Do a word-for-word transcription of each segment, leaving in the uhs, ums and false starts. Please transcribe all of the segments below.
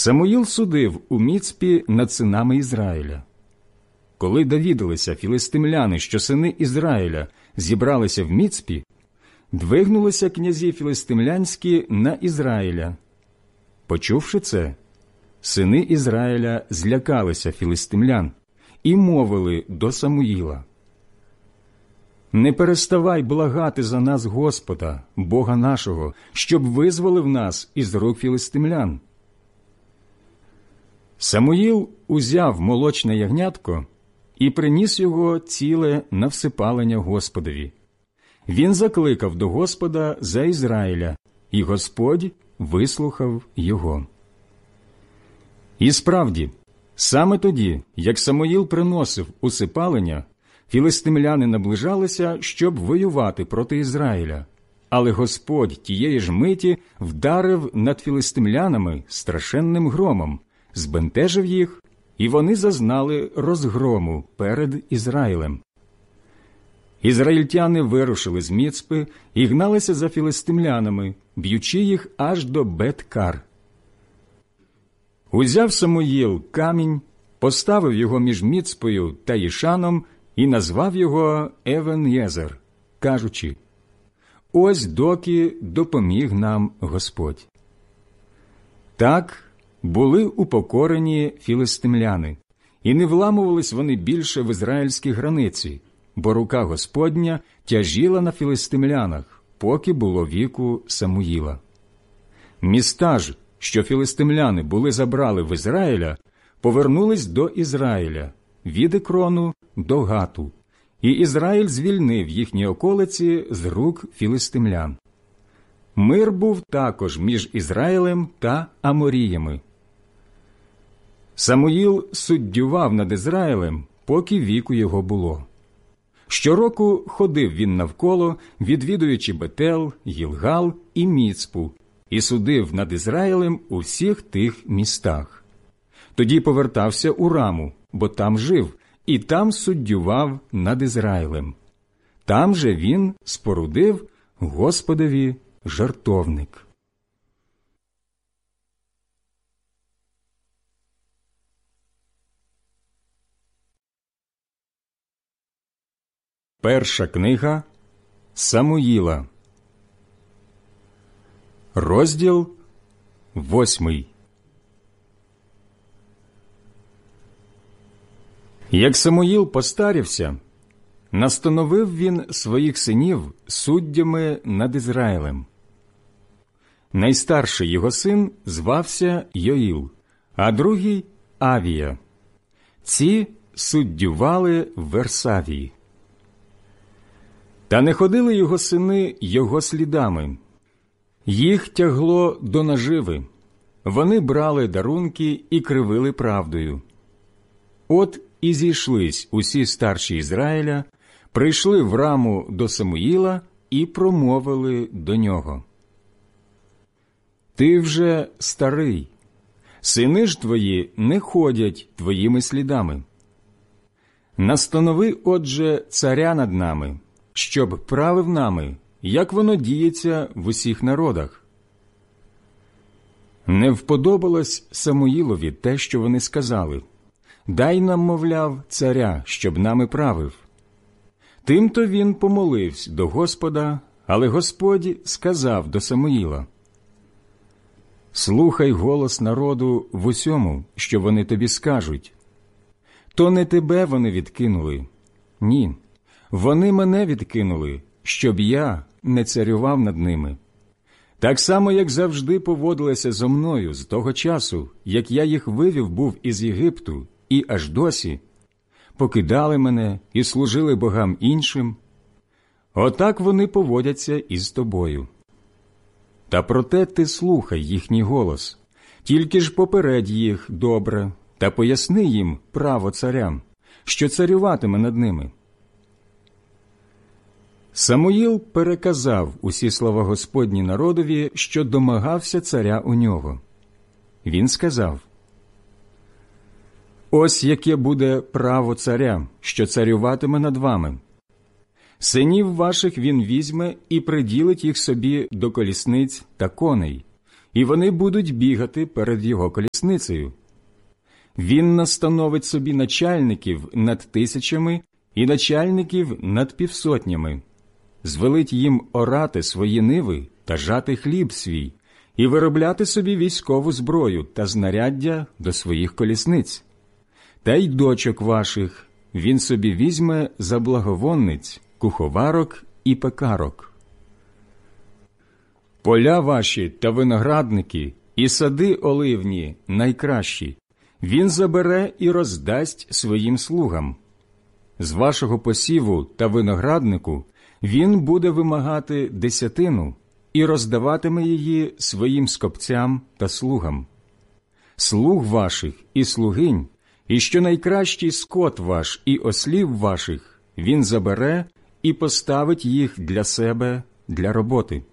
Самуїл судив у Міцпі над синами Ізраїля. Коли довідалися філистимляни, що сини Ізраїля зібралися в Міцпі, двигнулися князі філистимлянські на Ізраїля. Почувши це, сини Ізраїля злякалися філистимлян і мовили до Самуїла: «Не переставай благати за нас Господа, Бога нашого, щоб визволив нас із рук філистимлян». Самуїл узяв молочне ягнятко і приніс його ціле на всипалення Господові. Він закликав до Господа за Ізраїля, і Господь вислухав його. І справді, саме тоді, як Самуїл приносив усипалення, філистимляни наближалися, щоб воювати проти Ізраїля. Але Господь тієї ж миті вдарив над філистимлянами страшенним громом, збентежив їх, і вони зазнали розгрому перед Ізраїлем. Ізраїльтяни вирушили з Міцпи і гналися за філистимлянами, б'ючи їх аж до Бет-Кар. Узяв Самуїл камінь, поставив його між Міцпою та Їшаном і назвав його Евен-Єзер, кажучи: «Ось доки допоміг нам Господь». Так були упокорені філистимляни, і не вламувались вони більше в ізраїльські границі, бо рука Господня тяжіла на філистимлянах, поки було віку Самуїла. Міста ж, що філистимляни були забрали в Ізраїля, повернулись до Ізраїля, від Екрону до Гату, і Ізраїль звільнив їхні околиці з рук філистимлян. Мир був також між Ізраїлем та Аморіями. Самуїл суддював над Ізраїлем, поки віку його було. Щороку ходив він навколо, відвідуючи Бетел, Гілгал і Міцпу, і судив над Ізраїлем у всіх тих містах. Тоді повертався у Раму, бо там жив, і там суддював над Ізраїлем. Там же він спорудив Господові жертовник. Перша книга Самуїла, розділ восьмий. Як Самуїл постарівся, настановив він своїх синів суддями над Ізраїлем. Найстарший його син звався Йоїл, а другий – Авія. Ці суддювали в Версавії. Та не ходили його сини його слідами. Їх тягло до наживи. Вони брали дарунки і кривили правдою. От і зійшлись усі старші Ізраїля, прийшли в Раму до Самуїла і промовили до нього: «Ти вже старий, сини ж твої не ходять твоїми слідами. Настанови, отже, царя над нами, щоб правив нами, як воно діється в усіх народах». Не вподобалось Самуїлові те, що вони сказали: «Дай нам, мовляв, царя, щоб нами правив». Тимто він помолився до Господа, але Господь сказав до Самуїла: «Слухай голос народу в усьому, що вони тобі скажуть. То не тебе вони відкинули. Ні, вони мене відкинули, щоб я не царював над ними. Так само, як завжди поводилися зо мною з того часу, як я їх вивів був із Єгипту, і аж досі покидали мене і служили богам іншим. Отак вони поводяться і з тобою. Та проте ти слухай їхній голос, тільки ж попередь їх добре та поясни їм право царям, що царюватиме над ними». Самуїл переказав усі слова Господні народові, що домагався царя у нього. Він сказав: «Ось яке буде право царя, що царюватиме над вами. Синів ваших він візьме і приділить їх собі до колісниць та коней, і вони будуть бігати перед його колісницею. Він настановить собі начальників над тисячами і начальників над півсотнями, звелить їм орати свої ниви та жати хліб свій, і виробляти собі військову зброю та знаряддя до своїх колісниць. Та й дочок ваших він собі візьме за благовонниць, куховарок і пекарок. Поля ваші та виноградники і сади оливні найкращі він забере і роздасть своїм слугам. З вашого посіву та винограднику він буде вимагати десятину і роздаватиме її своїм скопцям та слугам. Слуг ваших і слугинь, і що найкращий скот ваш і ослів ваших він забере і поставить їх для себе для роботи.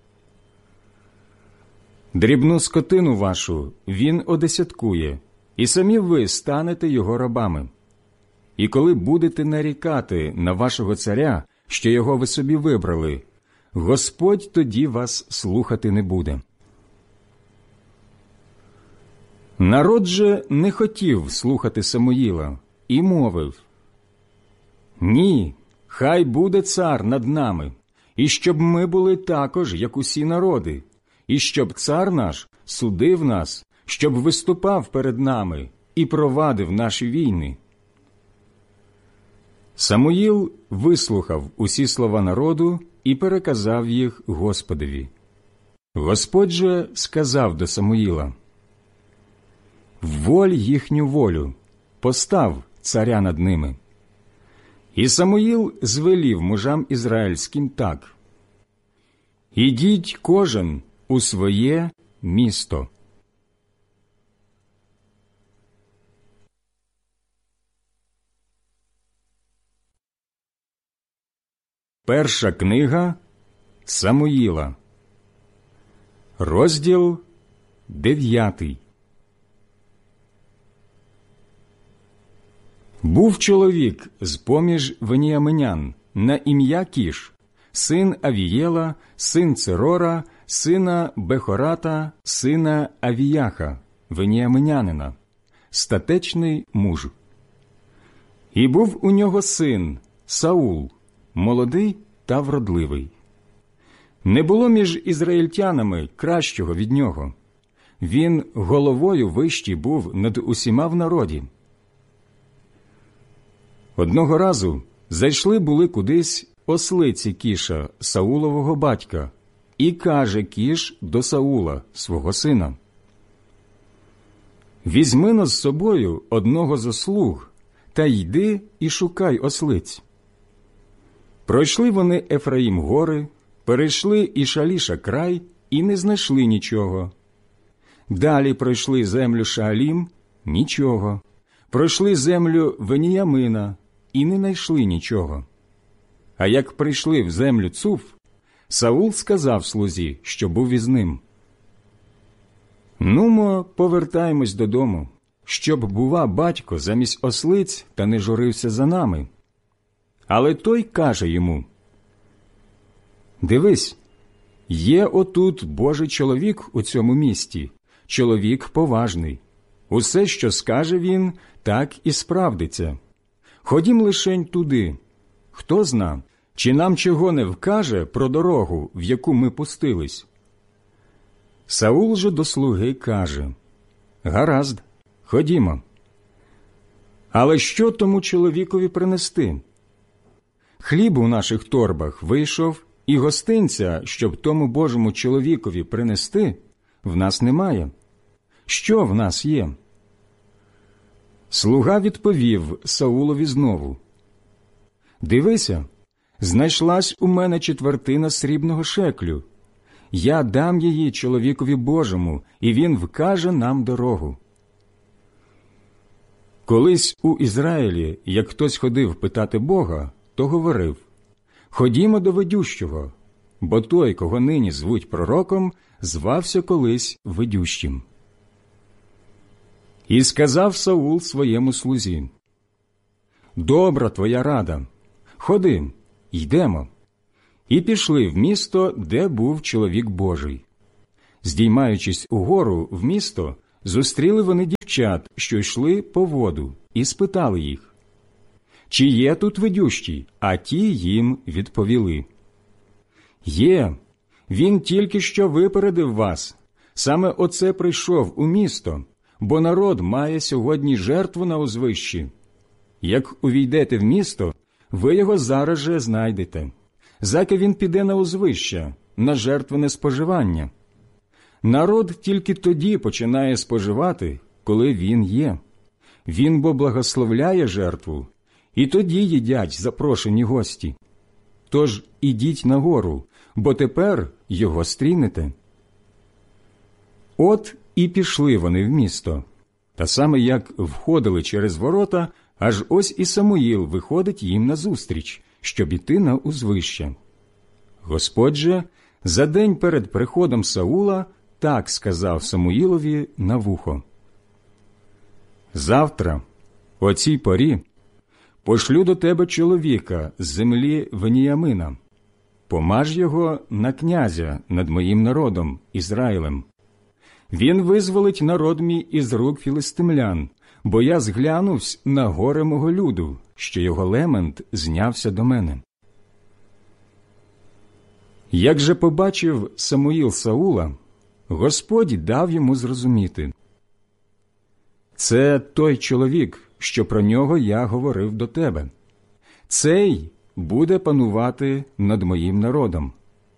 Дрібну скотину вашу він одесяткує, і самі ви станете його рабами. І коли будете нарікати на вашого царя, що його ви собі вибрали, Господь тоді вас слухати не буде. Народ же не хотів слухати Самуїла і мовив: «Ні, хай буде цар над нами, і щоб ми були також, як усі народи, і щоб цар наш судив нас, щоб виступав перед нами і провадив наші війни». Самуїл вислухав усі слова народу і переказав їх Господові. Господь же сказав до Самуїла: «Воль їхню волю, постав царя над ними». І Самуїл звелів мужам ізраїльським так: «Ідіть кожен у своє місто». Перша книга Самуїла, розділ дев'ятий. Був чоловік з-поміж веніаминян на ім'я Кіш, син Авієла, син Церора, сина Бехората, сина Авіяха, веніаминянина, статечний муж. І був у нього син Саул, молодий та вродливий. Не було між ізраїльтянами кращого від нього. Він головою вищий був над усіма в народі. Одного разу зайшли були кудись ослиці Кіша, Саулового батька, і каже Кіш до Саула, свого сина: «Візьми-но з собою одного зо слуг, та йди і шукай ослиць». Пройшли вони Ефраїм гори, перейшли і Шаліша край, і не знайшли нічого. Далі пройшли землю Шаалім – нічого. Пройшли землю Веніямина і не знайшли нічого. А як прийшли в землю Цуф, Саул сказав слузі, що був із ним: «Нумо, повертаємось додому, щоб, бува, батько замість ослиць та не журився за нами». Але той каже йому: «Дивись, є отут Божий чоловік у цьому місті, чоловік поважний. Усе, що скаже він, так і справдиться. Ходім лишень туди. Хто зна, чи нам чого не вкаже про дорогу, в яку ми пустились?» Саул же до слуги каже: «Гаразд, ходімо. Але що тому чоловікові принести? Хліб у наших торбах вийшов, і гостинця, щоб тому Божому чоловікові принести, в нас немає. Що в нас є?» Слуга відповів Саулові знову: «Дивися, знайшлась у мене четвертина срібного шеклю. Я дам її чоловікові Божому, і він вкаже нам дорогу». Колись у Ізраїлі, як хтось ходив питати Бога, то говорив: «Ходімо до ведющого», бо той, кого нині звуть пророком, звався колись ведющим. І сказав Саул своєму слузі: «Добра твоя рада, ходи, йдемо». І пішли в місто, де був чоловік Божий. Здіймаючись угору в місто, зустріли вони дівчат, що йшли по воду, і спитали їх: «Чи є тут ведющий?» А ті їм відповіли: «Є, він тільки що випередив вас. Саме оце прийшов у місто, бо народ має сьогодні жертву на узвищі. Як увійдете в місто, ви його зараз же знайдете. Заки він піде на узвище, на жертвене споживання. Народ тільки тоді починає споживати, коли він є. Він бо благословляє жертву, і тоді їдять запрошені гості. Тож ідіть нагору, бо тепер його стрінете». От і пішли вони в місто. Та саме як входили через ворота, аж ось і Самуїл виходить їм назустріч, щоб іти на узвище. Господь же за день перед приходом Саула так сказав Самуїлові на вухо: «Завтра, о цій порі, пошлю до тебе чоловіка з землі Веніямина. Помаж його на князя над моїм народом, Ізраїлем. Він визволить народ мій із рук філистимлян, бо я зглянувсь на горе мого люду, що його лемент знявся до мене». Як же побачив Самуїл Саула, Господь дав йому зрозуміти: «Це той чоловік, що про нього я говорив до тебе. Цей буде панувати над моїм народом».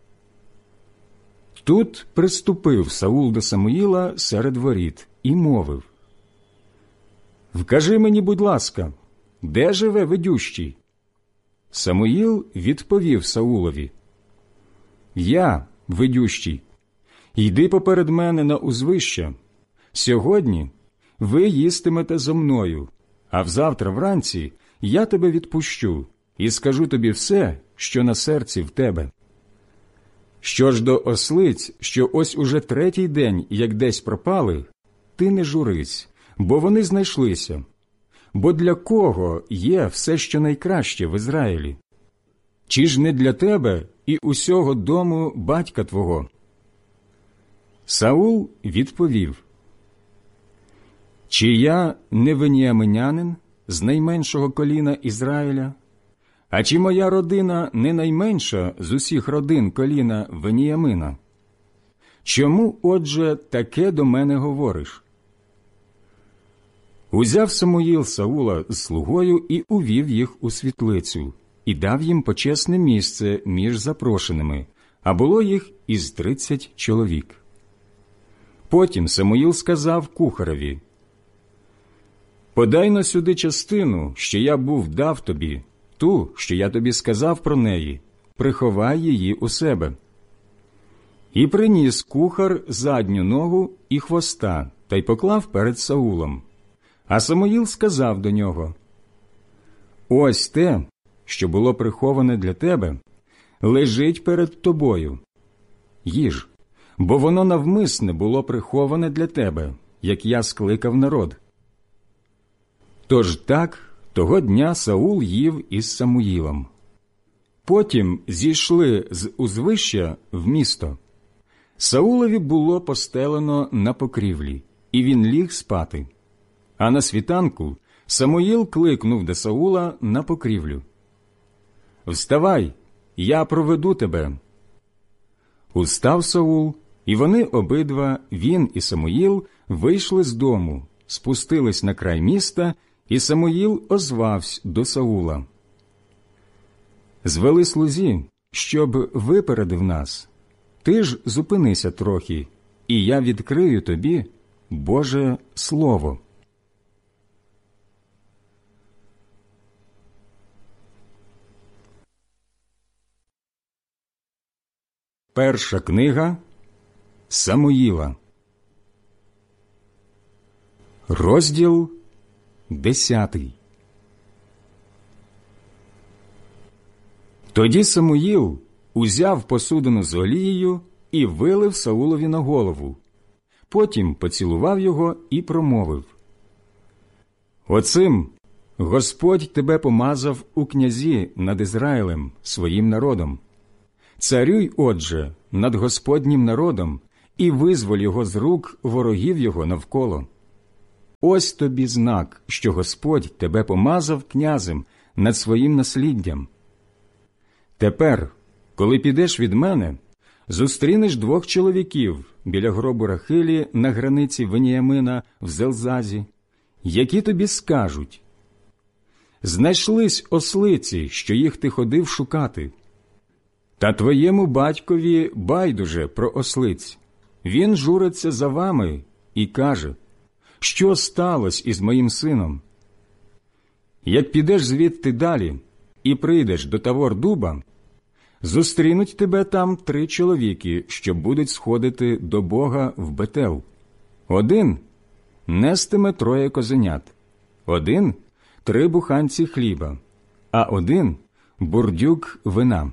Тут приступив Саул до Самуїла серед воріт і мовив: «Вкажи мені, будь ласка, де живе ведющий?» Самуїл відповів Саулові: «Я ведющий. Йди поперед мене на узвище. Сьогодні ви їстимете зо мною, а взавтра вранці я тебе відпущу і скажу тобі все, що на серці в тебе. Що ж до ослиць, що ось уже третій день, як десь пропали, ти не журись, бо вони знайшлися. Бо для кого є все, що найкраще в Ізраїлі? Чи ж не для тебе і усього дому батька твого?» Саул відповів: «Чи я не веніаминянин з найменшого коліна Ізраїля? А чи моя родина не найменша з усіх родин коліна Веніямина? Чому, отже, таке до мене говориш?» Узяв Самуїл Саула з слугою і увів їх у світлицю, і дав їм почесне місце між запрошеними, а було їх із тридцять чоловік. Потім Самуїл сказав кухареві: «Подай на сюди частину, що я був дав тобі, ту, що я тобі сказав про неї, приховай її у себе». І приніс кухар задню ногу і хвоста, та й поклав перед Саулом. А Самуїл сказав до нього: «Ось те, що було приховане для тебе, лежить перед тобою. Їж, бо воно навмисне було приховане для тебе, як я скликав народ». Тож так того дня Саул їв із Самуїлом. Потім зійшли з узвища в місто. Саулові було постелено на покрівлі, і він ліг спати. А на світанку Самуїл кликнув до Саула на покрівлю: «Вставай, я проведу тебе». Устав Саул, і вони обидва, він і Самуїл, вийшли з дому, спустились на край міста, і Самуїл озвався до Саула: «Звели слузі, щоб випередив нас. Ти ж зупинися трохи, і я відкрию тобі Боже Слово». Перша книга Самуїла, розділ десятий. Тоді Самуїл узяв посудину з олією і вилив Саулові на голову. Потім поцілував його і промовив: «Оцим Господь тебе помазав у князі над Ізраїлем, своїм народом. Царюй, отже, над Господнім народом і визволь його з рук ворогів його навколо. Ось тобі знак, що Господь тебе помазав князем над своїм насліддям. Тепер, коли підеш від мене, зустрінеш двох чоловіків біля гробу Рахилі на границі Веніямина в Зелзазі, які тобі скажуть: знайшлись ослиці, що їх ти ходив шукати. Та твоєму батькові байдуже про ослиць. Він журиться за вами і каже: що сталося із моїм сином? Як підеш звідти далі і прийдеш до Тавор-дуба, зустрінуть тебе там три чоловіки, що будуть сходити до Бога в Бетел. Один нестиме троє козенят, один – три буханці хліба, а один – бурдюк вина.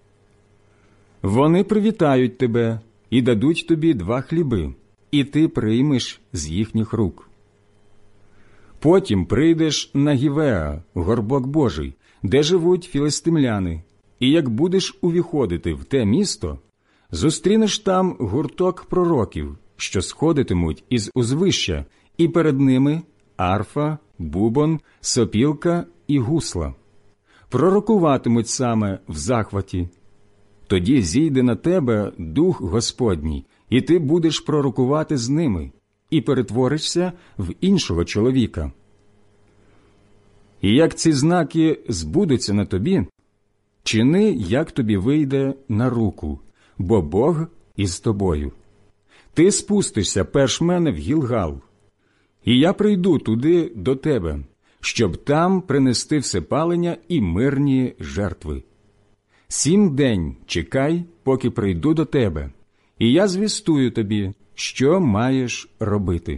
Вони привітають тебе і дадуть тобі два хліби, і ти приймеш з їхніх рук. Потім прийдеш на Гівеа, горбок Божий, де живуть філистимляни, і як будеш увіходити в те місто, зустрінеш там гурток пророків, що сходитимуть із узвища, і перед ними арфа, бубон, сопілка і гусла. Пророкуватимуть саме в захваті. Тоді зійде на тебе Дух Господній, і ти будеш пророкувати з ними, і перетворишся в іншого чоловіка. І як ці знаки збудуться на тобі, чини, як тобі вийде на руку, бо Бог із тобою. Ти спустишся перш мене в Гілгал, і я прийду туди до тебе, щоб там принести всепалення і мирні жертви. Сім день чекай, поки прийду до тебе, і я звістую тобі, що маєш робити.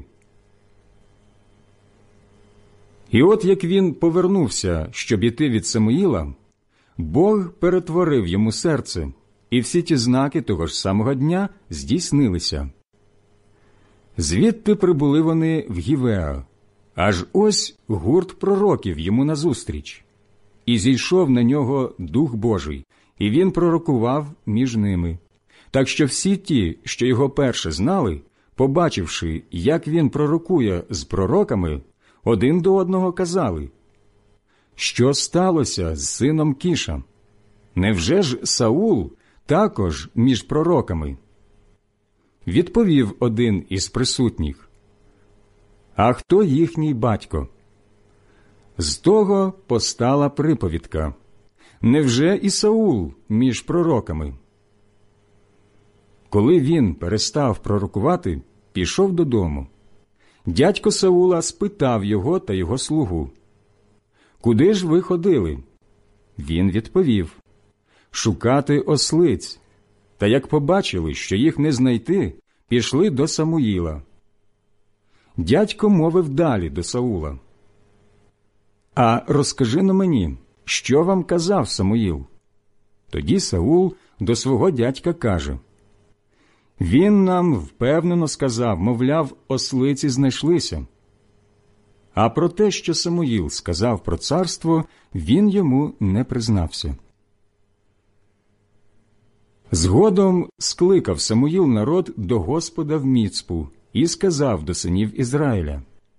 І от як він повернувся, щоб іти від Самуїла, Бог перетворив йому серце, і всі ті знаки того ж самого дня здійснилися. Звідти прибули вони в Гівеа, аж ось гурт пророків йому назустріч. І зійшов на нього Дух Божий, і він пророкував між ними. Так що всі ті, що його перше знали, побачивши, як він пророкує з пророками, один до одного казали: що сталося з сином Кіша? Невже ж Саул також між пророками? Відповів один із присутніх: а хто їхній батько? З того постала приповідка: невже і Саул між пророками? Коли він перестав пророкувати, пішов додому. Дядько Саула спитав його та його слугу: куди ж ви ходили? Він відповів: шукати ослиць. Та як побачили, що їх не знайти, пішли до Самуїла. Дядько мовив далі до Саула: а розкажи-но мені, що вам казав Самуїл? Тоді Саул до свого дядька каже: він нам впевнено сказав, мовляв, ослиці знайшлися. А про те, що Самуїл сказав про царство, він йому не признався. Згодом скликав Самуїл народ до Господа в Міцпу і сказав до синів Ізраїля: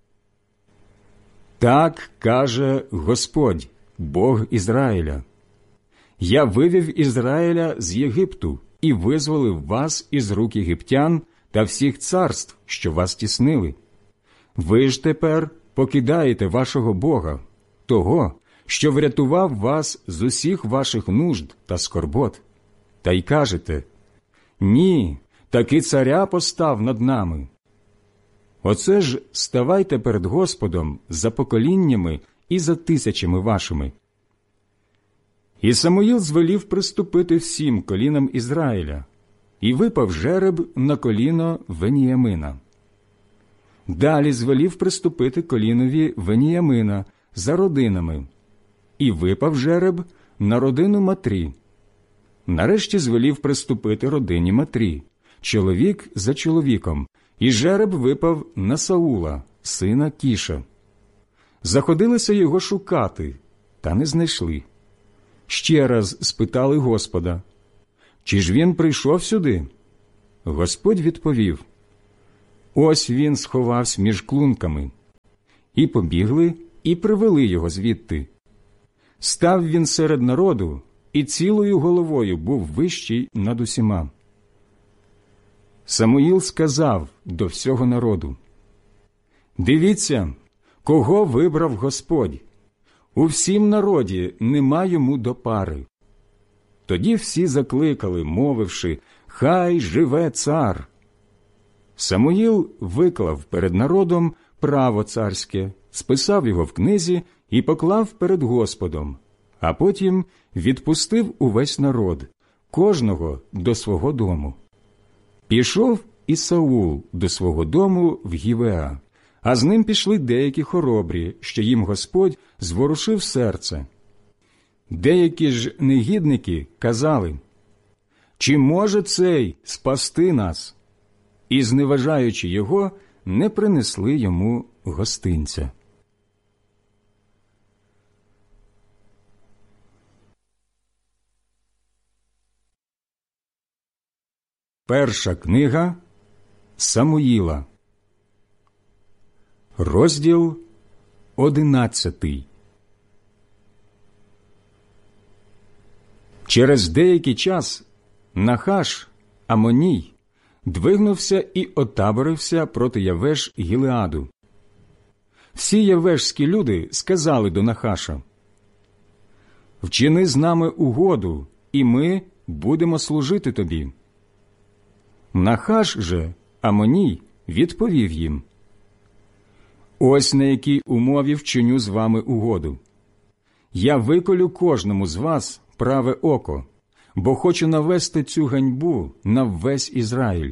так каже Господь, Бог Ізраїля: я вивів Ізраїля з Єгипту і визволив вас із рук єгиптян та всіх царств, що вас тіснили. Ви ж тепер покидаєте вашого Бога, того, що врятував вас з усіх ваших нужд та скорбот, та й кажете: ні, таки царя постав над нами. Оце ж ставайте перед Господом за поколіннями і за тисячами вашими. І Самуїл звелів приступити всім колінам Ізраїля, і випав жереб на коліно Веніямина. Далі звелів приступити колінові Веніямина за родинами, і випав жереб на родину Матрі. Нарешті звелів приступити родині Матрі, чоловік за чоловіком, і жереб випав на Саула, сина Кіша. Заходилися його шукати, та не знайшли. Ще раз спитали Господа: чи ж він прийшов сюди? Господь відповів: «Ось він сховався між клунками». І побігли, і привели його звідти. Став він серед народу, і цілою головою був вищий над усіма. Самуїл сказав до всього народу: «Дивіться, кого вибрав Господь! У всім народі нема йому до пари». Тоді всі закликали, мовивши: «Хай живе цар!» Самуїл виклав перед народом право царське, списав його в книзі і поклав перед Господом, а потім відпустив увесь народ, кожного до свого дому. Пішов і Саул до свого дому в Гівеа, а з ним пішли деякі хоробрі, що їм Господь зворушив серце. Деякі ж негідники казали: «Чи може цей спасти нас?» І, зневажаючи його, не принесли йому гостинця. Перша книга Самуїла, розділ одинадцятий. Через деякий час Нахаш, Амоній, двигнувся і отаборився проти Явеш Гілеаду. Всі явешські люди сказали до Нахаша: «Вчини з нами угоду, і ми будемо служити тобі». Нахаш же, Амоній, відповів їм: «Ось на якій умові вчиню з вами угоду. Я виколю кожному з вас праве око, бо хочу навести цю ганьбу на весь Ізраїль».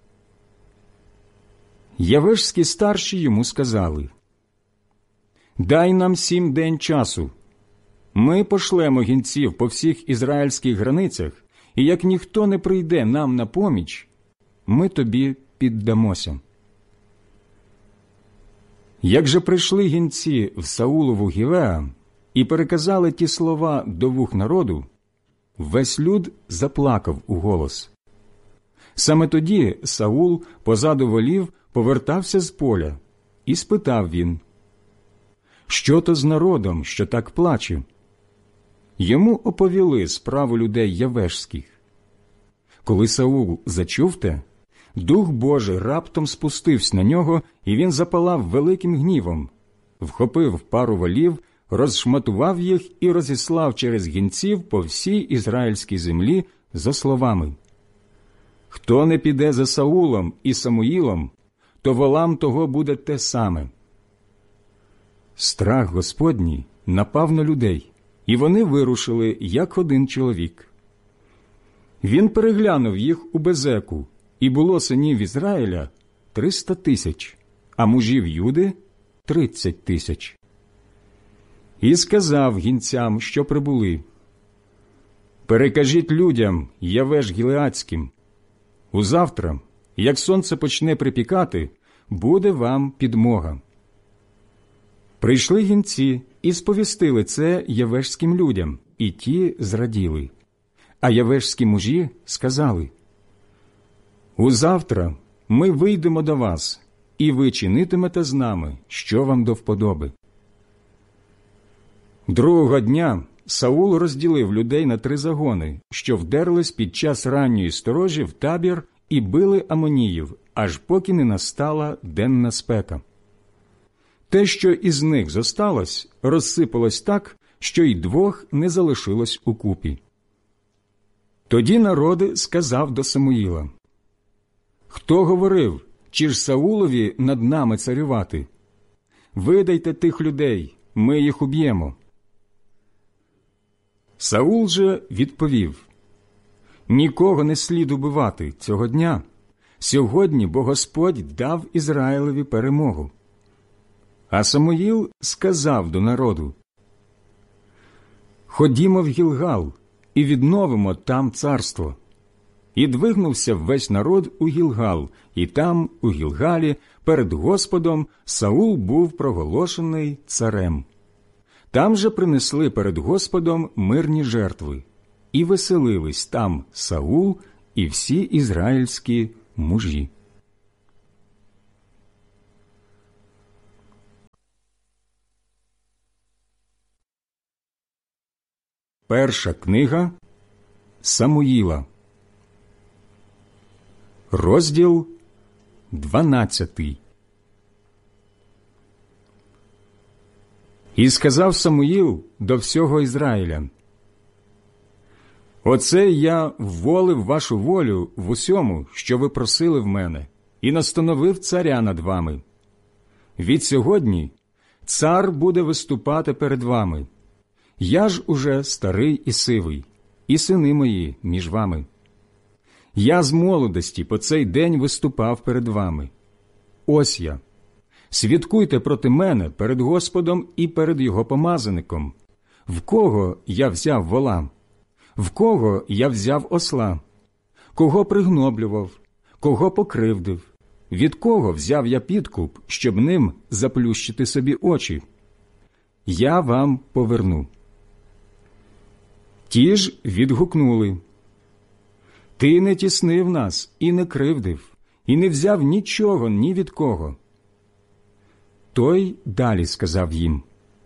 Явешські старші йому сказали: «Дай нам сім день часу. Ми пошлемо гінців по всіх ізраїльських границях, і як ніхто не прийде нам на поміч, ми тобі піддамося». Як же прийшли гінці в Саулову Гівеа і переказали ті слова до вух народу, весь люд заплакав уголос. Саме тоді Саул позаду волів повертався з поля, і спитав він: «Що то з народом, що так плаче?» Йому оповіли справу людей явешських. Коли Саул зачув те, Дух Божий раптом спустився на нього, і він запалав великим гнівом, вхопив пару волів, розшматував їх і розіслав через гінців по всій ізраїльській землі за словами: «Хто не піде за Саулом і Самуїлом, то волам того буде те саме». Страх Господній напав на людей, і вони вирушили, як один чоловік. Він переглянув їх у Безеку, і було синів Ізраїля триста тисяч, а мужів Юди – тридцять тисяч. І сказав гінцям, що прибули: «Перекажіть людям Явеш Гілеадським: узавтра, як сонце почне припікати, буде вам підмога». Прийшли гінці і сповістили це явешським людям, і ті зраділи. А явешські мужі сказали: «Узавтра ми вийдемо до вас, і ви чинитимете з нами, що вам до вподоби». Другого дня Саул розділив людей на три загони, що вдерлись під час ранньої сторожі в табір і били амоніїв, аж поки не настала денна спека. Те, що із них зосталось, розсипалось так, що й двох не залишилось укупі. Тоді народ сказав до Самуїла: «Хто говорив, чи ж Саулові над нами царювати? Видайте тих людей, ми їх уб'ємо». Саул же відповів: «Нікого не слід убивати цього дня. Сьогодні бо Господь дав Ізраїлеві перемогу». А Самуїл сказав до народу: «Ходімо в Гілгал і відновимо там царство». І двигнувся весь народ у Гілгал, і там, у Гілгалі, перед Господом Саул був проголошений царем. Там же принесли перед Господом мирні жертви, і веселились там Саул і всі ізраїльські мужі. Перша книга Самуїла, розділ дванадцятий. І сказав Самуїл до всього Ізраїля: «Оце я вволив вашу волю в усьому, що ви просили в мене, і настановив царя над вами. Відсьогодні цар буде виступати перед вами. Я ж уже старий і сивий, і сини мої між вами. Я з молодості по цей день виступав перед вами. Ось я. Свідкуйте проти мене перед Господом і перед його помазаником. В кого я взяв вола? В кого я взяв осла? Кого пригноблював? Кого покривдив? Від кого взяв я підкуп, щоб ним заплющити собі очі? Я вам поверну». Ті ж відгукнули: «Ти не тіснив нас і не кривдив, і не взяв нічого ні від кого». Той далі сказав їм: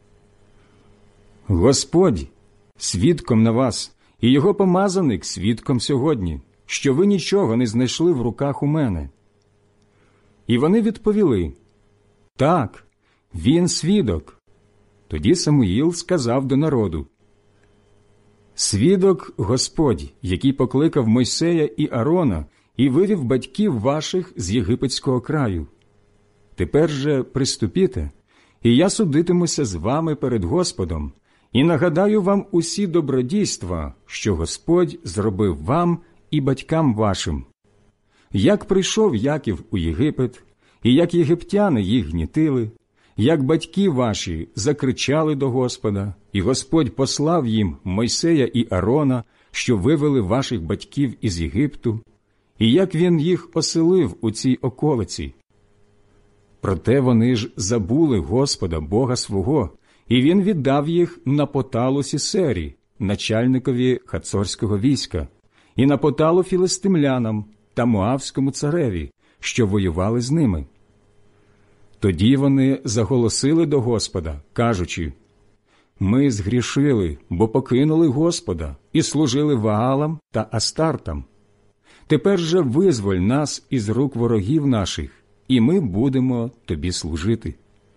«Господь свідком на вас, і його помазаник свідком сьогодні, що ви нічого не знайшли в руках у мене». І вони відповіли: «Так, він свідок». Тоді Самуїл сказав до народу: «Свідок Господь, який покликав Мойсея і Аарона і вивів батьків ваших з єгипетського краю. Тепер же приступіте, і я судитимуся з вами перед Господом, і нагадаю вам усі добродійства, що Господь зробив вам і батькам вашим. Як прийшов Яків у Єгипет, і як єгиптяни їх гнітили, як батьки ваші закричали до Господа, і Господь послав їм Мойсея і Аарона, що вивели ваших батьків із Єгипту, і як він їх оселив у цій околиці. Проте вони ж забули Господа, Бога свого, і він віддав їх на поталу Сісері, начальникові хацорського війська, і на поталу філистимлянам та моавському цареві, що воювали з ними. Тоді вони заголосили до Господа, кажучи: «Ми згрішили, бо покинули Господа і служили Ваалам та Астартам. Тепер же визволь нас із рук ворогів наших, і ми будемо тобі служити».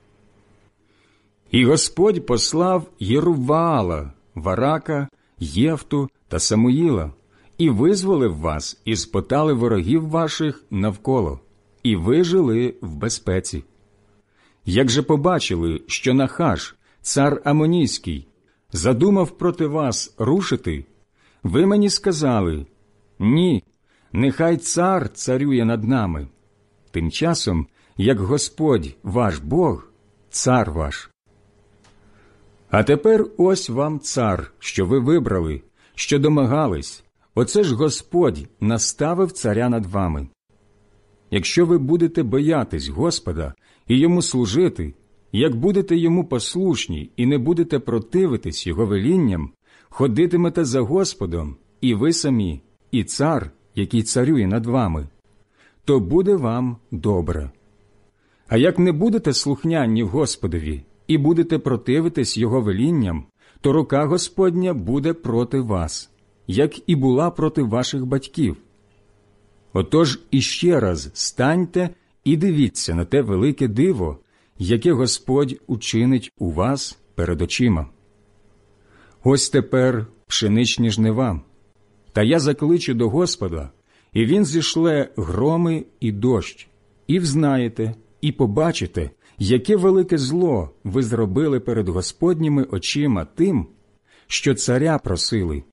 І Господь послав Єруббаала, Варака, Єфту та Самуїла, і визволив вас із потали ворогів ваших навколо, і ви жили в безпеці. Як же побачили, що Нахаш, цар Амонійський, задумав проти вас рушити, ви мені сказали: «Ні, нехай цар царює над нами». Тим часом, як Господь ваш Бог, цар ваш. А тепер ось вам цар, що ви вибрали, що домагались, оце ж Господь наставив царя над вами. Якщо ви будете боятись Господа і йому служити, як будете йому послушні і не будете противитись його велінням, ходитимете за Господом, і ви самі, і цар, який царює над вами, то буде вам добре. А як не будете слухняні Господові і будете противитись його велінням, то рука Господня буде проти вас, як і була проти ваших батьків. Отож іще раз станьте і дивіться на те велике диво, яке Господь учинить у вас перед очима. Ось тепер пшеничні жнива, та я закличу до Господа, і він зішле громи і дощ, і взнаєте, і побачите, яке велике зло ви зробили перед Господніми очима тим, що царя просили.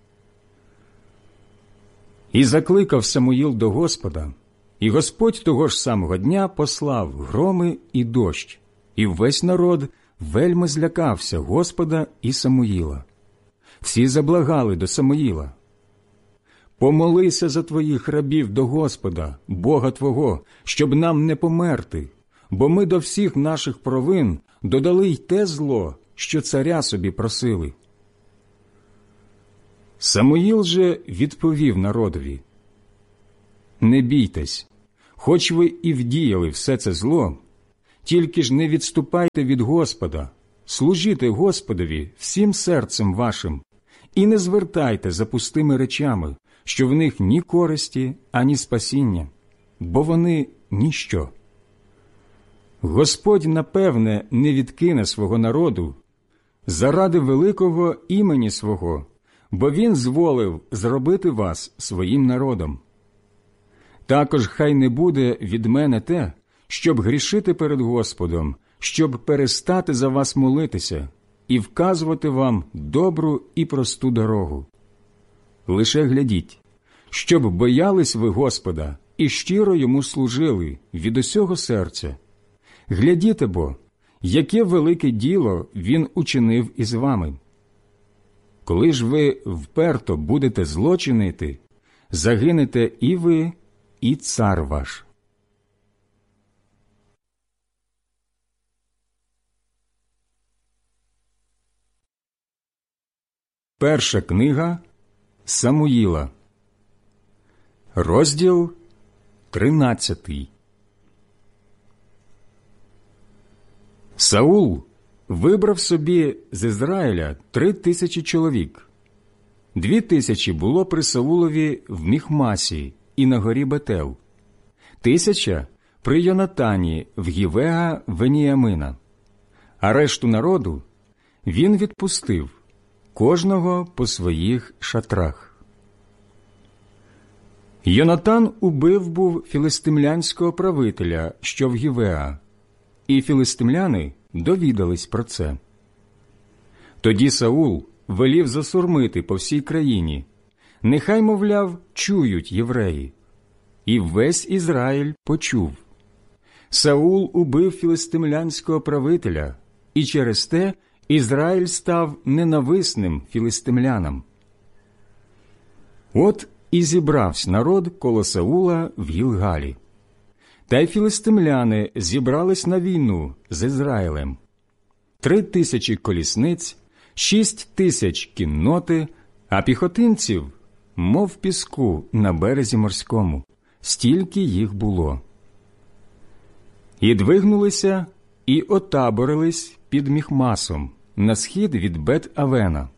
І закликав Самуїл до Господа, і Господь того ж самого дня послав громи і дощ, і весь народ вельми злякався Господа і Самуїла. Всі заблагали до Самуїла: «Помолися за твоїх рабів до Господа, Бога твого, щоб нам не померти, бо ми до всіх наших провин додали й те зло, що царя собі просили». Самуїл же відповів народові: не бійтесь, хоч ви і вдіяли все це зло, тільки ж не відступайте від Господа, служіте Господові всім серцем вашим і не звертайте за пустими речами, що в них ні користі, ані спасіння, бо вони ніщо. Господь, напевне, не відкине свого народу заради великого імені свого, бо Він зволив зробити вас своїм народом. Також хай не буде від мене те, щоб грішити перед Господом, щоб перестати за вас молитися і вказувати вам добру і просту дорогу. Лише глядіть, щоб боялись ви Господа і щиро Йому служили від усього серця. Глядіте бо, яке велике діло Він учинив із вами. Коли ж ви вперто будете зло чинити, загинете і ви, і цар ваш. Перша книга Самуїла, розділ тринадцятий. Саул вибрав собі з Ізраїля три тисячі чоловік. Дві тисячі було при Саулові в Міхмасі і на горі Бетел, тисяча при Йонатані в Гівеа Веніямина, а решту народу він відпустив, кожного по своїх шатрах. Йонатан убив був філистимлянського правителя, що в Гівеа, і філистимляни довідались про це. Тоді Саул велів засурмити по всій країні, нехай, мовляв, чують євреї. І весь Ізраїль почув. Саул убив філистимлянського правителя, і через те Ізраїль став ненависним філистимлянам. От і зібрався народ коло Саула в Гілгалі. Та й філистимляни зібрались на війну з Ізраїлем. Три тисячі колісниць, шість тисяч кінноти, а піхотинців, мов піску на березі морському, стільки їх було. І двигнулися, і отаборились під Міхмасом, на схід від Бет-Авена.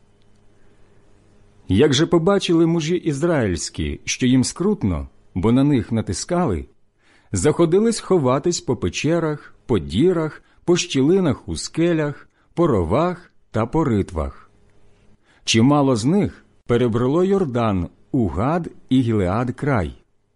Як же побачили мужі ізраїльські, що їм скрутно, бо на них натискали, заходились ховатись по печерах, по дірах, по щілинах у скелях, по ровах та по ритвах. Чимало з них перебрало Йордан у Гад і Гілеад край.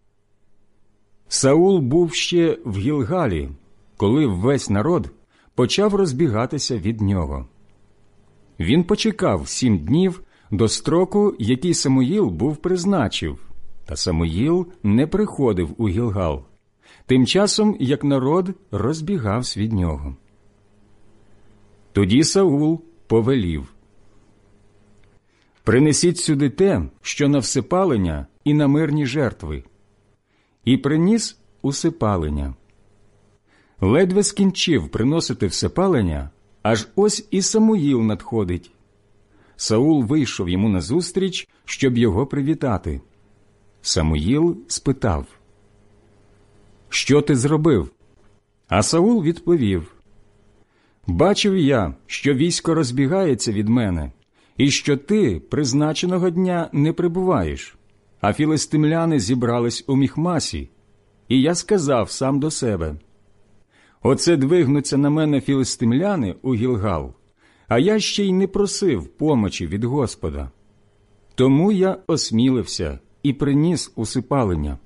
Саул був ще в Гілгалі, коли весь народ почав розбігатися від нього. Він почекав сім днів до строку, який Самуїл був призначив, та Самуїл не приходив у Гілгал, тим часом, як народ розбігався від нього. Тоді Саул повелів: «Принесіть сюди те, що на всипалення і на мирні жертви». І приніс усипалення. Ледве скінчив приносити всипалення, аж ось і Самуїл надходить. Саул вийшов йому назустріч, щоб його привітати. Самуїл спитав: «Що ти зробив?» А Саул відповів: «Бачив я, що військо розбігається від мене, і що ти призначеного дня не прибуваєш, а філистимляни зібрались у Міхмасі, і я сказав сам до себе: оце двигнуться на мене філистимляни у Гілгал, а я ще й не просив помочі від Господа. Тому я осмілився і приніс усипалення».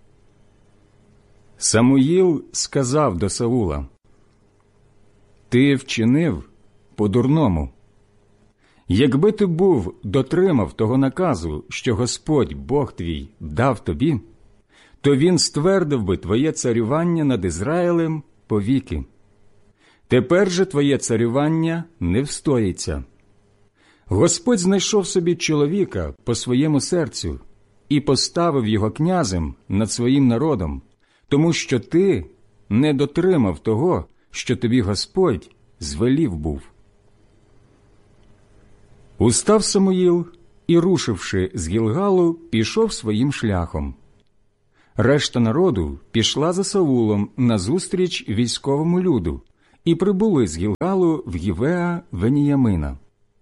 Самуїл сказав до Саула: «Ти вчинив по-дурному. Якби ти був дотримав того наказу, що Господь, Бог твій, дав тобі, то він ствердив би твоє царювання над Ізраїлем повіки. Тепер же твоє царювання не встоїться. Господь знайшов собі чоловіка по своєму серцю і поставив його князем над своїм народом, тому що ти не дотримав того, що тобі Господь звелів був». Устав Самуїл і, рушивши з Гілгалу, пішов своїм шляхом. Решта народу пішла за Саулом назустріч військовому люду і прибули з Гілгалу в Гівеа Веніямина.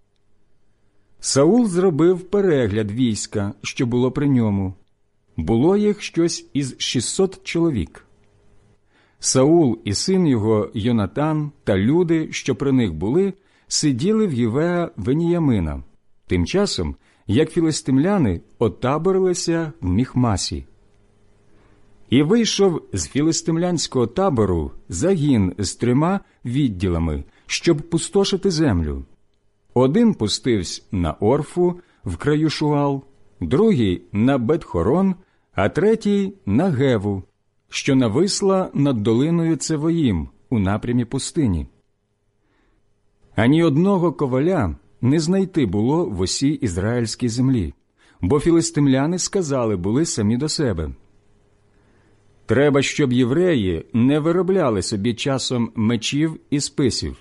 Саул зробив перегляд війська, що було при ньому. Було їх щось із шістсот чоловік. Саул і син його Йонатан та люди, що при них були, сиділи в Гівеа Веніямина, тим часом, як філистимляни отаборилися в Міхмасі. І вийшов з філистимлянського табору загін з трьома відділами, щоб пустошити землю. Один пустився на Орфу в краю Шуал, другий – на Бет-хорон, а третій – на Геву, що нависла над долиною Цевоїм у напрямі пустині. Ані одного коваля не знайти було в усій ізраїльській землі, бо філистимляни сказали були самі до себе: «Треба, щоб євреї не виробляли собі часом мечів і списів».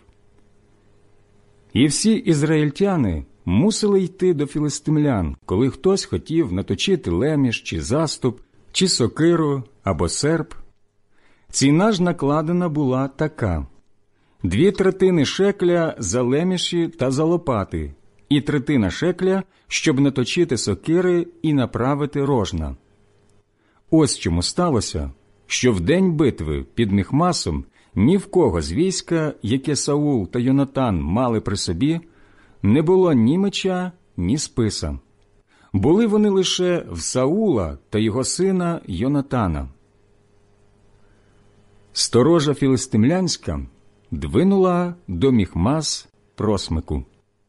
І всі ізраїльтяни мусили йти до філистимлян, коли хтось хотів наточити леміш чи заступ, чи сокиру або серп. Ціна ж накладена була така: дві третини шекля за леміші та за лопати, і третина шекля, щоб наточити сокири і направити рожна. Ось чому сталося, що в день битви під Міхмасом ні в кого з війська, яке Саул та Йонатан мали при собі, не було ні меча, ні списа. Були вони лише в Саула та його сина Йонатана. Сторожа філистимлянська двинула до Міхмас просмику.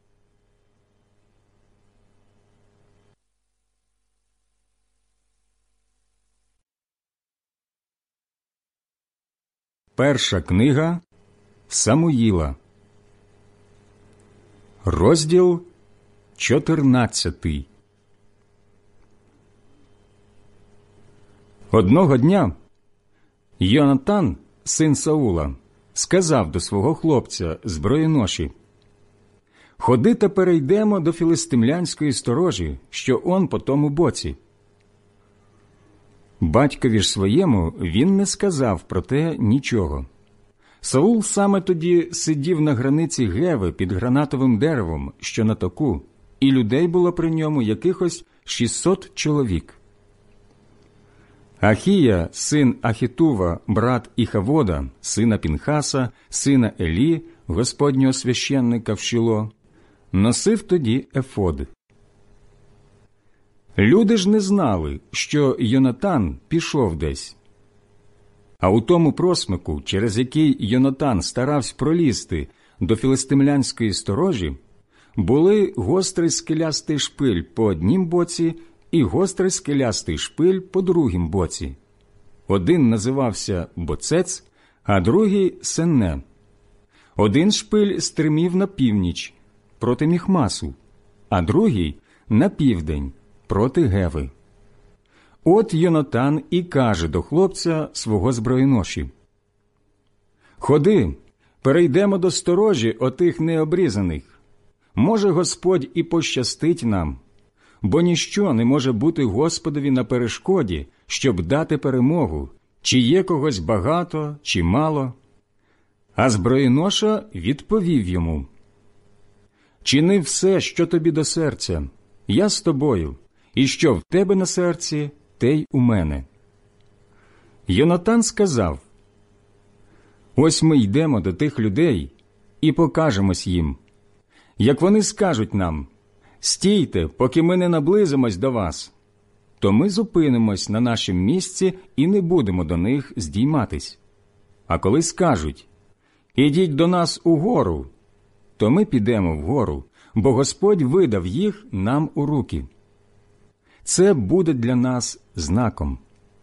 Перша книга Самуїла, розділ чотирнадцятий. Одного дня Йонатан, син Саула, сказав до свого хлопця зброєноші: «Ходи та перейдемо до філистимлянської сторожі, що он по тому боці». Батькові ж своєму він не сказав про те нічого. Саул саме тоді сидів на границі Геви під гранатовим деревом, що на току, і людей було при ньому якихось шістсот чоловік. Ахія, син Ахітува, брат Іхавода, сина Пінхаса, сина Елі, господнього священника в Шіло, носив тоді ефод. Люди ж не знали, що Йонатан пішов десь. А у тому просмику, через який Йонатан старався пролізти до філистимлянської сторожі, були гострий скелястий шпиль по однім боці і гострий скелястий шпиль по другім боці. Один називався Боцец, а другий – Сенне. Один шпиль стримів на північ, проти Міхмасу, а другий – на південь, проти Геви. От Йонатан і каже до хлопця свого зброєноші: «Ходи, перейдемо до сторожі отих необрізаних. Може, Господь і пощастить нам, бо ніщо не може бути Господові на перешкоді, щоб дати перемогу, чи є когось багато, чи мало». А зброєноша відповів йому: «Чини все, що тобі до серця, я з тобою, і що в тебе на серці, те й у мене». Йонатан сказав: «Ось ми йдемо до тих людей і покажемось їм. Як вони скажуть нам: стійте, поки ми не наблизимось до вас, то ми зупинимось на нашім місці і не будемо до них здійматись. А коли скажуть: ідіть до нас угору, то ми підемо вгору, бо Господь видав їх нам у руки. Це буде для нас знаком».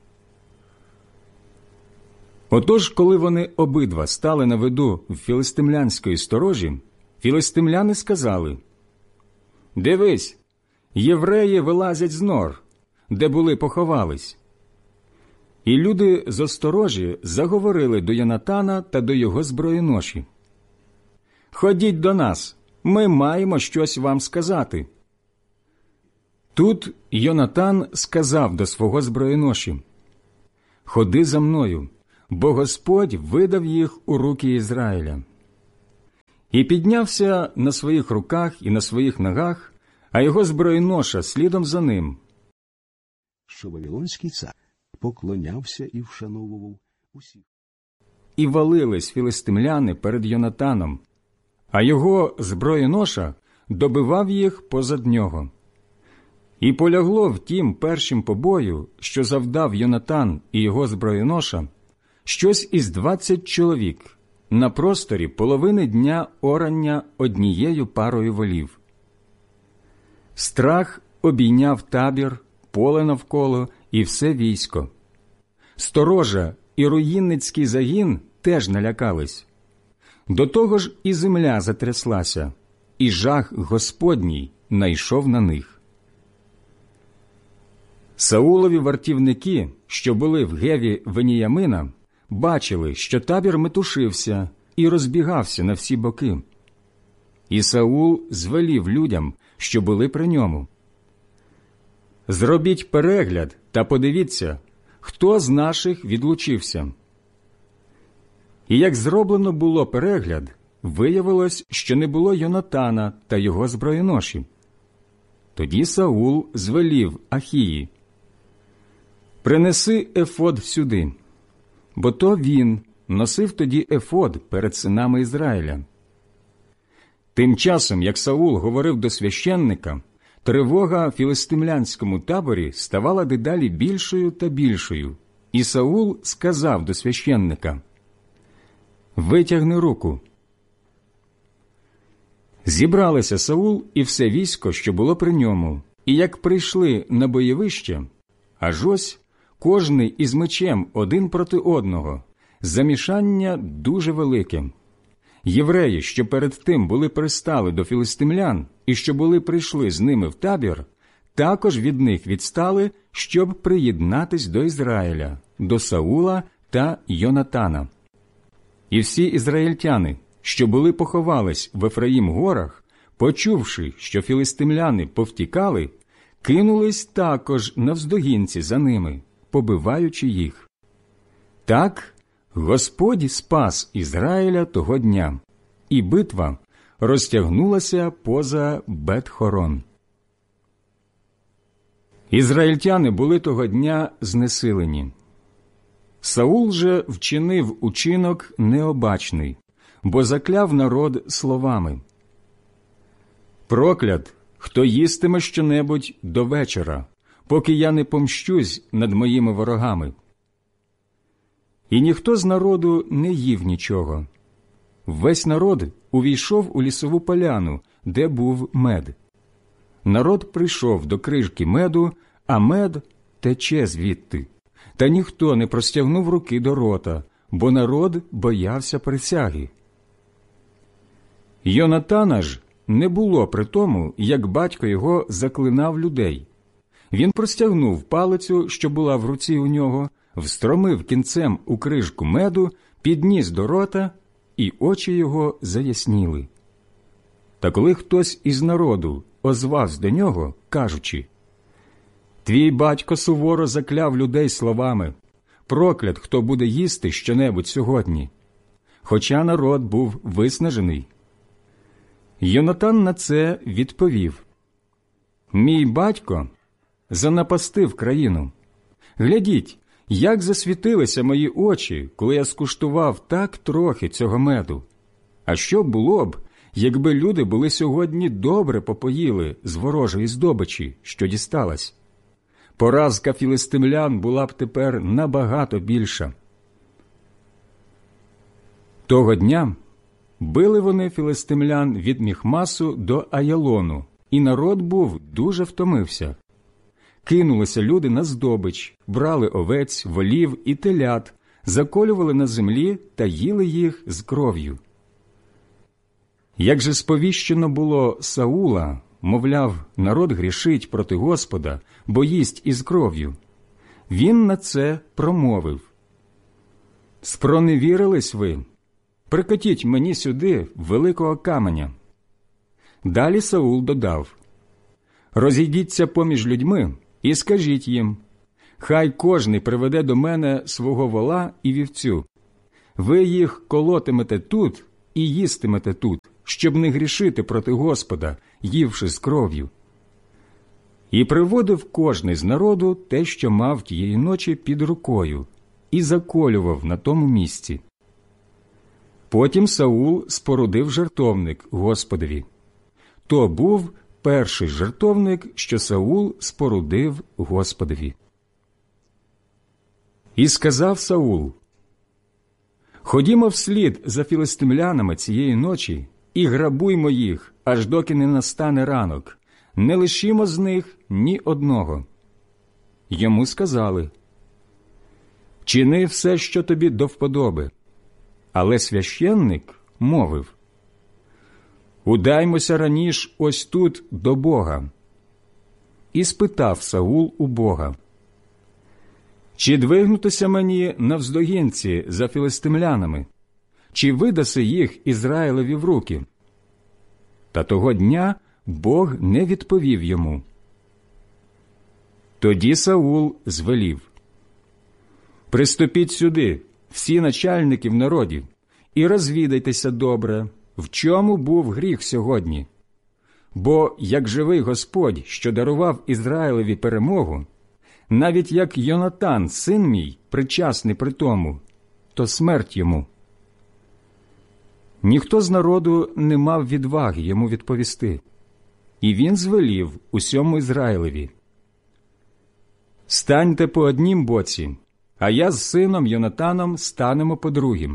Отож, коли вони обидва стали на виду в філистимлянської сторожі, філистимляни сказали: «Дивись, євреї вилазять з нор, де були поховались». І люди з осторожі заговорили до Йонатана та до його зброєноші: «Ходіть до нас, ми маємо щось вам сказати». Тут Йонатан сказав до свого зброєноші: ходи за мною, бо Господь видав їх у руки Ізраїля. І піднявся на своїх руках і на своїх ногах, а його зброєноша слідом за ним. Що вавилонський цар поклонявся і вшановував усіх. І валились філистимляни перед Йонатаном, а його зброєноша добивав їх позад нього. І полягло в тім першім побою, що завдав Йонатан і його зброєноша, щось із двадцять чоловік на просторі половини дня орання однією парою волів. Страх обійняв табір, поле навколо і все військо. Сторожа і руїнницький загін теж налякались. До того ж і земля затряслася, і жах Господній найшов на них. Саулові вартівники, що були в Геві Веніямина, бачили, що табір метушився і розбігався на всі боки. І Саул звелів людям, що були при ньому: «Зробіть перегляд та подивіться, хто з наших відлучився». І як зроблено було перегляд, виявилось, що не було Йонатана та його зброєноші. Тоді Саул звелів Ахії: «Принеси ефод сюди», бо то він носив тоді ефод перед синами Ізраїля. Тим часом, як Саул говорив до священника, тривога в філистимлянському таборі ставала дедалі більшою та більшою, і Саул сказав до священника: «Витягни руку». Зібралися Саул і все військо, що було при ньому, і як прийшли на бойовище, аж ось кожний із мечем один проти одного, замішання дуже велике. Євреї, що перед тим були пристали до філистимлян і що були прийшли з ними в табір, також від них відстали, щоб приєднатись до Ізраїля, до Саула та Йонатана. І всі ізраїльтяни, що були поховались в Ефраїм-горах, почувши, що філистимляни повтікали, кинулись також навздогінці за ними, побиваючи їх. Так Господь спас Ізраїля того дня, і битва розтягнулася поза Бет-хорон. Ізраїльтяни були того дня знесилені. Саул же вчинив учинок необачний, бо закляв народ словами: «Проклят, хто їстиме щонебудь до вечора, поки я не помщусь над моїми ворогами». І ніхто з народу не їв нічого. Весь народ увійшов у лісову поляну, де був мед. Народ прийшов до крижки меду, а мед тече звідти. Та ніхто не простягнув руки до рота, бо народ боявся присяги. Йонатана ж не було при тому, як батько його заклинав людей. Він простягнув палицю, що була в руці у нього, встромив кінцем у крижку меду, підніс до рота, і очі його заясніли. Та коли хтось із народу озвався до нього, кажучи: «Твій батько суворо закляв людей словами: проклят, хто буде їсти щонебудь сьогодні», хоча народ був виснажений. Йонатан на це відповів: «Мій батько занапастив країну. Глядіть, як засвітилися мої очі, коли я скуштував так трохи цього меду. А що було б, якби люди були сьогодні добре попоїли з ворожої здобичі, що дісталась? Поразка філистимлян була б тепер набагато більша». Того дня били вони філистимлян від Міхмасу до Аялону, і народ був дуже втомився. Кинулися люди на здобич, брали овець, волів і телят, заколювали на землі та їли їх з кров'ю. Як же сповіщено було Саула, мовляв, народ грішить проти Господа, бо їсть із кров'ю, він на це промовив: «Спроневірились ви? Прикотіть мені сюди великого каменя». Далі Саул додав: «Розійдіться поміж людьми і скажіть їм: Хай кожний приведе до мене свого вола і вівцю. Ви їх колотимете тут і їстимете тут, щоб не грішити проти Господа, ївши з кров'ю. І приводив кожний з народу те, що мав тієї ночі під рукою, і заколював на тому місці. Потім Саул спорудив жертовник Господові. То був перший жертовник, що Саул спорудив Господові. І сказав Саул: «Ходімо вслід за філистимлянами цієї ночі і грабуймо їх, аж доки не настане ранок. Не лишімо з них ні одного». Йому сказали: «Чини все, що тобі до вподоби». Але священник мовив: «Удаймося раніш ось тут до Бога». І спитав Саул у Бога: «Чи двигнутися мені навздогінці за філистимлянами? Чи видаси їх Ізраїлеві в руки?» Та того дня Бог не відповів йому. Тоді Саул звелів: «Приступіть сюди, всі начальники в народі, і розвідайтеся добре, в чому був гріх сьогодні. Бо, як живий Господь, що дарував Ізраїлеві перемогу, навіть як Йонатан, син мій, причасний при тому, то смерть йому». Ніхто з народу не мав відваги йому відповісти, і він звелів усьому Ізраїлеві: «Станьте по однім боці, а я з сином Йонатаном станемо по другім».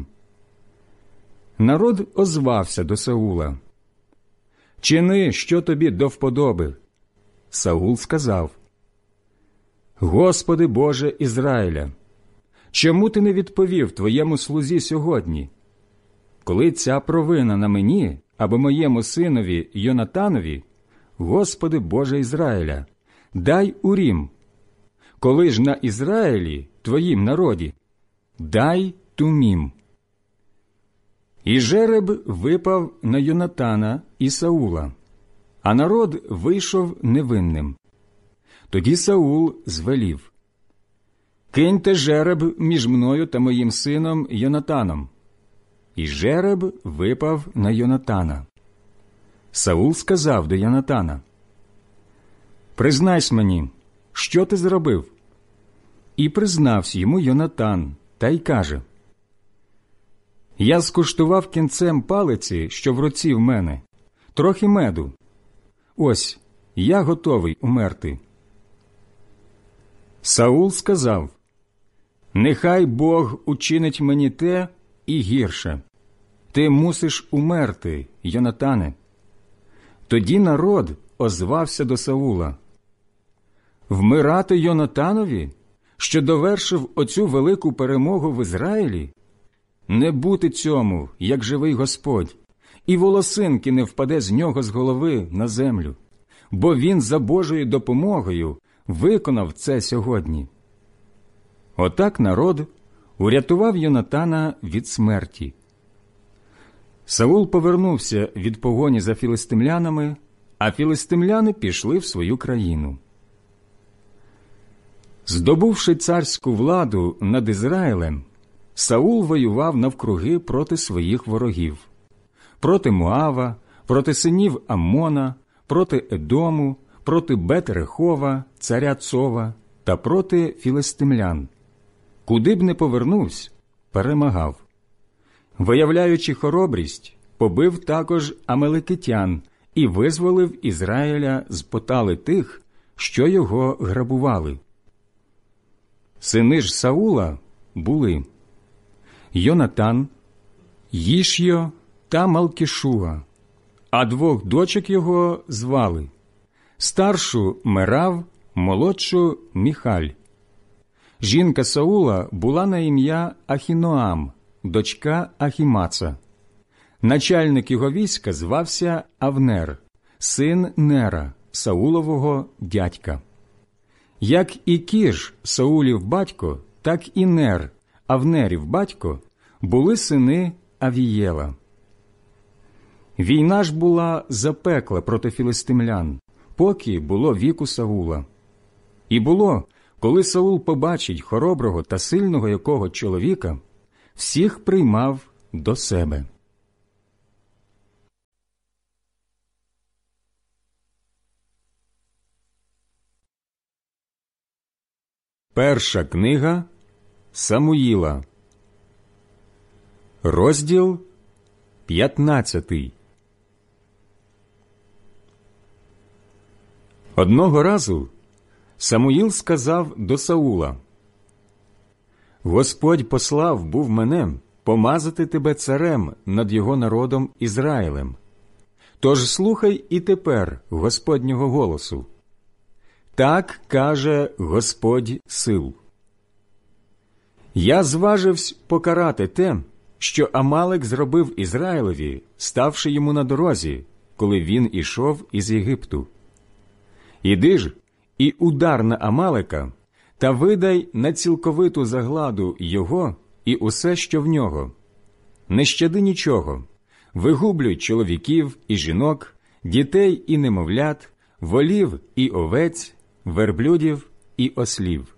Народ озвався до Саула: «Чини, що тобі до вподоби». Саул сказав: «Господи Боже Ізраїля, чому ти не відповів твоєму слузі сьогодні? Коли ця провина на мені або моєму синові Йонатанові, Господи Боже Ізраїля, дай Урім. Коли ж на Ізраїлі, твоїм народі, дай Тумім». І жереб випав на Йонатана і Саула, а народ вийшов невинним. Тоді Саул звелів: «Киньте жереб між мною та моїм сином Йонатаном». І жереб випав на Йонатана. Саул сказав до Йонатана: «Признайся мені, що ти зробив?» І признався йому Йонатан, та й каже: «Я скуштував кінцем палиці, що в руці в мене, трохи меду. Ось, я готовий умерти». Саул сказав: «Нехай Бог учинить мені те і гірше. Ти мусиш умерти, Йонатане». Тоді народ озвався до Саула: «Вмирати Йонатанові, що довершив оцю велику перемогу в Ізраїлі? Не бути цьому, як живий Господь, і волосинки не впаде з нього з голови на землю, бо він за Божою допомогою виконав це сьогодні». Отак народ урятував Йонатана від смерті. Саул повернувся від погоні за філистимлянами, а філистимляни пішли в свою країну. Здобувши царську владу над Ізраїлем, Саул воював навкруги проти своїх ворогів – проти Моава, проти синів Аммона, проти Едому, проти Бет-Рехова, царя Цова та проти філистимлян. Куди б не повернувся, перемагав. Виявляючи хоробрість, побив також амалекитян і визволив Ізраїля з потали тих, що його грабували. Сини ж Саула були Йонатан, Їшйо та Малкішуа, а двох дочок його звали старшу Мерав, молодшу Міхаль. Жінка Саула була на ім'я Ахіноам, дочка Ахімаца. Начальник його війська звався Авнер, син Нера, Саулового дядька. Як і Кіш, Саулів батько, так і Нер, Авнерів батько, були сини Авієла. Війна ж була запекла проти філистимлян, поки було віку Саула. І було, коли коли Саул побачить хороброго та сильного якого чоловіка, всіх приймав до себе. Перша книга Самуїла, розділ п'ятнадцятий. Одного разу Самуїл сказав до Саула: «Господь послав був мене помазати тебе царем над його народом Ізраїлем. Тож слухай і тепер Господнього голосу. Так каже Господь сил: Я зваживсь покарати те, що Амалек зробив Ізраїлеві, ставши йому на дорозі, коли він ішов із Єгипту. Іди ж і удар на Амалека, та видай на цілковиту загладу його і усе, що в нього. Не щади нічого, вигублюй чоловіків і жінок, дітей і немовлят, волів і овець, верблюдів і ослів».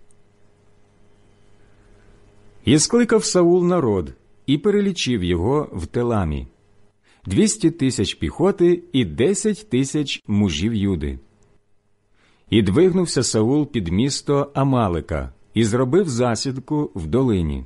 І скликав Саул народ і перелічив його в Теламі – двісті тисяч піхоти і десять тисяч мужів Юди. І двигнувся Саул під місто Амалека і зробив засідку в долині.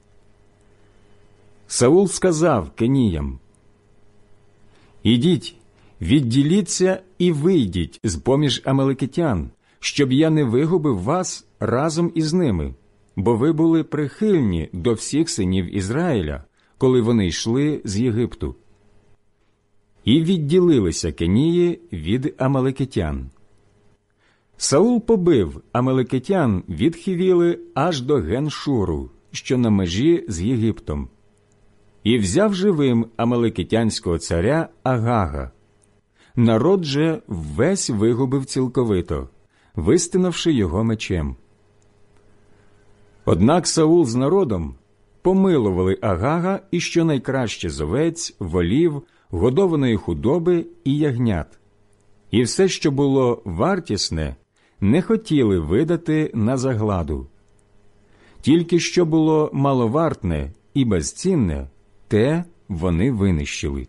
Саул сказав Кеніям: «Ідіть, відділіться і вийдіть з-поміж амалекитян, щоб я не вигубив вас разом із ними, бо ви були прихильні до всіх синів Ізраїля, коли вони йшли з Єгипту». І відділилися Кенії від амалекитян. Саул побив амалекитян від Хівіли аж до Ген-Шуру, що на межі з Єгиптом, і взяв живим амалекитянського царя Агага. Народ же весь вигубив цілковито, вистинавши його мечем. Однак Саул з народом помилували Агага і щонайкраще з овець, волів, годованої худоби і ягнят, і все, що було вартісне, не хотіли видати на загладу. Тільки що було маловартне і безцінне, те вони винищили.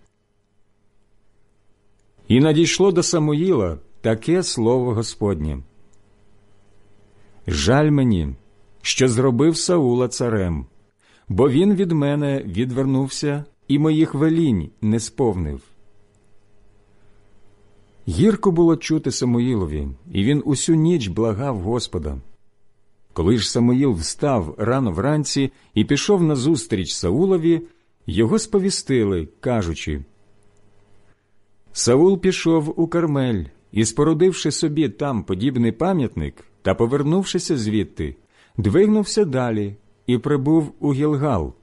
І надійшло до Самуїла таке слово Господнє: «Жаль мені, що зробив Саула царем, бо він від мене відвернувся і моїх велінь не сповнив». Гірко було чути Самуїлові, і він усю ніч благав Господа. Коли ж Самуїл встав рано вранці і пішов назустріч Саулові, його сповістили, кажучи: «Саул пішов у Кармель і, спорудивши собі там подібний пам'ятник та повернувшися звідти, двигнувся далі і прибув у Гілгал».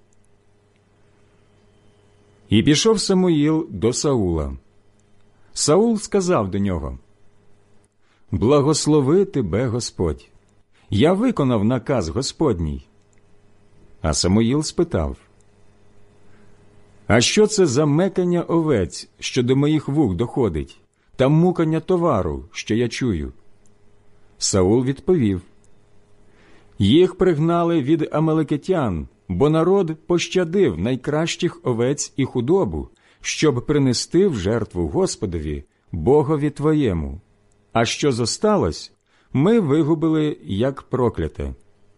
І пішов Самуїл до Саула. Саул сказав до нього: «Благослови тебе Господь! Я виконав наказ Господній». А Самуїл спитав: «А що це за мекання овець, що до моїх вух доходить, та мукання товару, що я чую?» Саул відповів: «Їх пригнали від амалекитян, бо народ пощадив найкращих овець і худобу, щоб принести в жертву Господові, Богові твоєму. А що зосталось, ми вигубили як прокляте».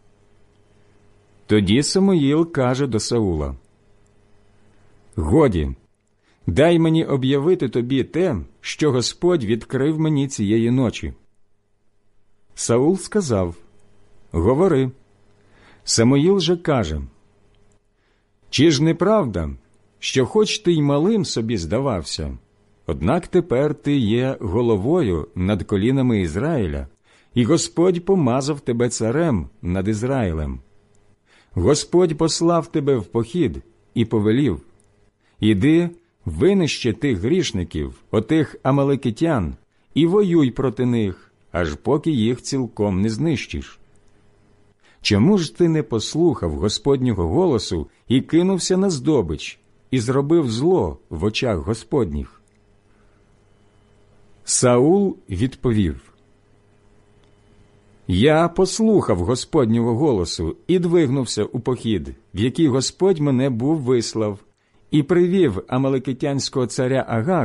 Тоді Самуїл каже до Саула: «Годі, дай мені об'явити тобі те, що Господь відкрив мені цієї ночі». Саул сказав: «Говори». Самуїл же каже: «Чи ж не правда, що хоч ти й малим собі здавався, однак тепер ти є головою над колінами Ізраїля, і Господь помазав тебе царем над Ізраїлем? Господь послав тебе в похід і повелів: іди, винищи тих грішників, отих амалекитян, і воюй проти них, аж поки їх цілком не знищиш. Чому ж ти не послухав Господнього голосу і кинувся на здобич, і зробив зло в очах Господніх?» Саул відповів: Я послухав Господнього голосу і двигнувся у похід, в який Господь мене був вислав, і привів амалекитянського царя Агага